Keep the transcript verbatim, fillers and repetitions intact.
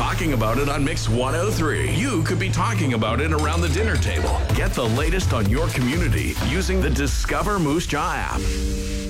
talking about it on Mix one oh three. You could be talking about it around the dinner table. Get the latest on your community using the Discover Moose Jaw app.